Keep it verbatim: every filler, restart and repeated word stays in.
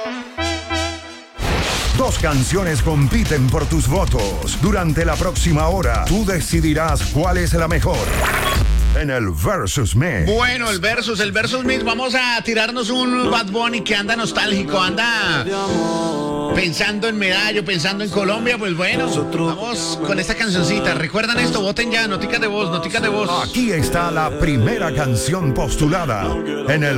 Dos canciones compiten por tus votos. Durante la próxima hora, tú decidirás cuál es la mejor. En el Versus Mix. Bueno, el Versus, el Versus Mix. Vamos a tirarnos un Bad Bunny que anda nostálgico, anda pensando en Medallo, pensando en Colombia. Pues bueno, vamos con esta cancioncita. ¿Recuerdan esto? Voten ya, noticas de voz, noticas de voz. Aquí está la primera canción postulada en el